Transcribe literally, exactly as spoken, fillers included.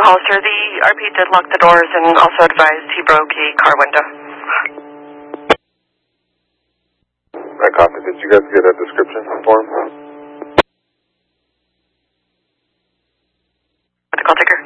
Hollister. The R P did lock the doors and also advised he broke a car window. I copy. Did you guys get a description for him? The call taker.